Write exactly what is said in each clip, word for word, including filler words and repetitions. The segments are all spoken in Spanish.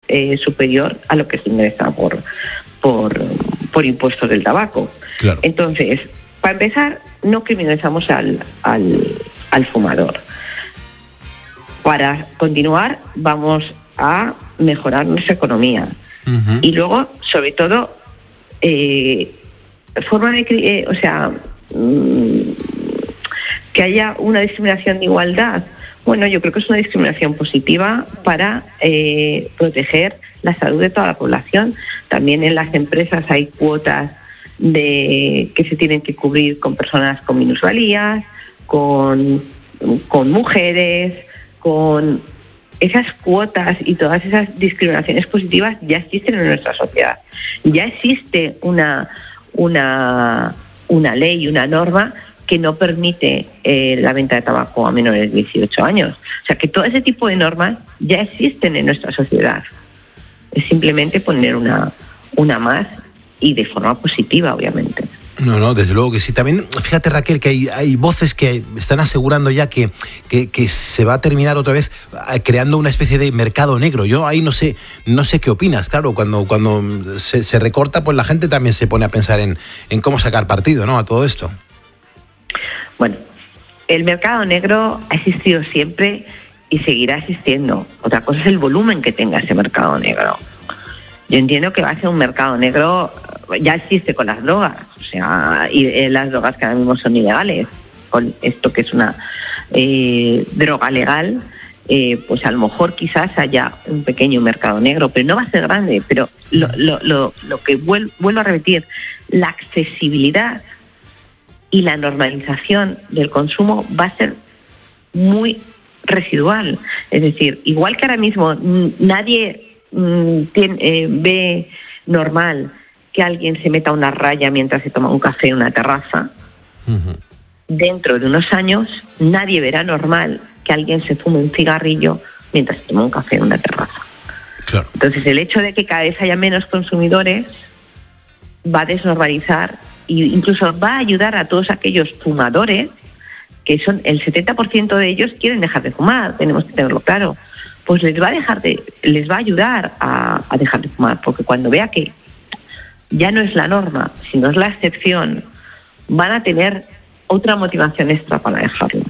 eh, superior a lo que se ingresa por, por, por impuestos del tabaco. Claro. Entonces, para empezar, no criminalizamos al, al, al fumador. Para continuar, vamos a mejorar nuestra economía. Uh-huh. Y luego, sobre todo, eh, forma de, eh, o sea, mmm, que haya una discriminación de igualdad. Bueno, yo creo que es una discriminación positiva para eh, proteger la salud de toda la población. También en las empresas hay cuotas de que se tienen que cubrir con personas con minusvalías, con, con mujeres, con esas cuotas y todas esas discriminaciones positivas ya existen en nuestra sociedad. Ya existe una, una, una ley, una norma que no permite eh, la venta de tabaco a menores de dieciocho años. O sea que todo ese tipo de normas ya existen en nuestra sociedad. Es simplemente poner una, una más y de forma positiva, obviamente. No, no, desde luego que sí. También, fíjate, Raquel, que hay, hay voces que están asegurando ya que, que, que se va a terminar otra vez creando una especie de mercado negro. Yo ahí no sé no sé qué opinas. Claro, cuando, cuando se, se recorta, pues la gente también se pone a pensar en, en cómo sacar partido, ¿no?, a todo esto. Bueno, el mercado negro ha existido siempre y seguirá existiendo. Otra cosa es el volumen que tenga ese mercado negro. Yo entiendo que va a ser un mercado negro, ya existe con las drogas, o sea, y eh, las drogas que ahora mismo son ilegales. Con esto que es una eh, droga legal, eh, pues a lo mejor quizás haya un pequeño mercado negro, pero no va a ser grande. Pero lo, lo, lo, lo que vuelvo, vuelvo a repetir, la accesibilidad y la normalización del consumo va a ser muy residual. Es decir, igual que ahora mismo nadie Tiene, eh, ve normal que alguien se meta una raya mientras se toma un café en una terraza, uh-huh. Dentro de unos años nadie verá normal que alguien se fume un cigarrillo mientras se toma un café en una terraza. Claro. Entonces el hecho de que cada vez haya menos consumidores va a desnormalizar e incluso va a ayudar a todos aquellos fumadores, que son el setenta por ciento de ellos quieren dejar de fumar, tenemos que tenerlo claro. Pues les va a dejar de, les va a ayudar a, a dejar de fumar, porque cuando vea que ya no es la norma, sino es la excepción, van a tener otra motivación extra para dejarlo.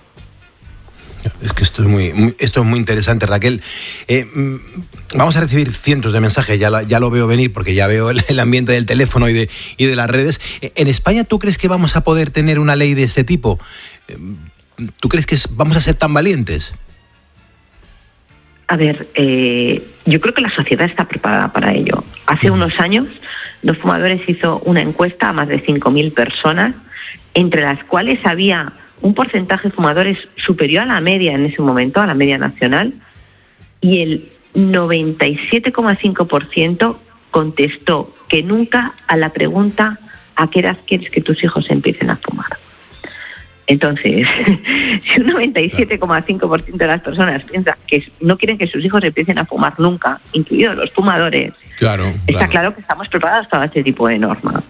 Es que esto es muy, muy esto es muy interesante, Raquel. Eh, vamos a recibir cientos de mensajes, ya, la, ya lo veo venir, porque ya veo el, el ambiente del teléfono y de, y de las redes. ¿En España tú crees que vamos a poder tener una ley de este tipo? ¿Tú crees que vamos a ser tan valientes? A ver, eh, yo creo que la sociedad está preparada para ello. Hace unos años, Los Fumadores hizo una encuesta a más de cinco mil personas, entre las cuales había un porcentaje de fumadores superior a la media en ese momento, a la media nacional, y el noventa y siete coma cinco por ciento contestó que nunca a la pregunta ¿a qué edad quieres que tus hijos empiecen a fumar? Entonces, si un noventa y siete coma cinco por ciento de las personas piensa que no quieren que sus hijos empiecen a fumar nunca, incluidos los fumadores, claro, está claro. claro que estamos preparados para este tipo de norma.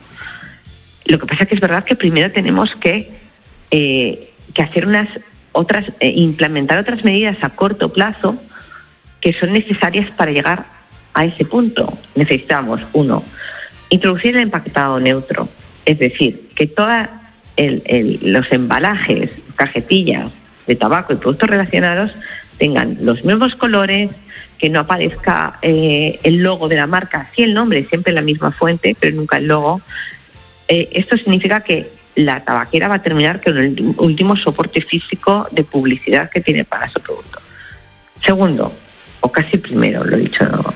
Lo que pasa es que es verdad que primero tenemos que, eh, que hacer unas otras, eh, implementar otras medidas a corto plazo que son necesarias para llegar a ese punto. Necesitamos, uno, introducir el empaquetado neutro, es decir, que toda El, el, los embalajes, cajetillas de tabaco y productos relacionados tengan los mismos colores, que no aparezca eh, el logo de la marca, sí el nombre, siempre la misma fuente, pero nunca el logo. Eh, esto significa que la tabaquera va a terminar con el último soporte físico de publicidad que tiene para su producto. Segundo, o casi primero, lo he dicho, no,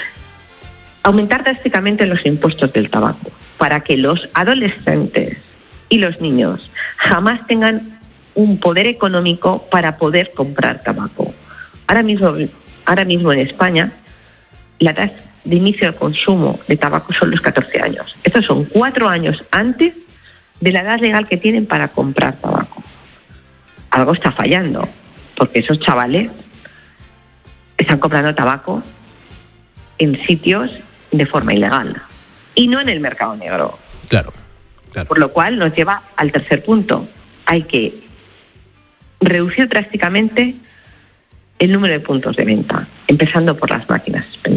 aumentar drásticamente los impuestos del tabaco para que los adolescentes y los niños jamás tengan un poder económico para poder comprar tabaco. Ahora mismo, ahora mismo en España, la edad de inicio del consumo de tabaco son los catorce años. Estos son cuatro años antes de la edad legal que tienen para comprar tabaco. Algo está fallando, porque esos chavales están comprando tabaco en sitios de forma ilegal y no en el mercado negro. Claro. Claro. Por lo cual nos lleva al tercer punto. Hay que reducir drásticamente el número de puntos de venta, empezando por las máquinas.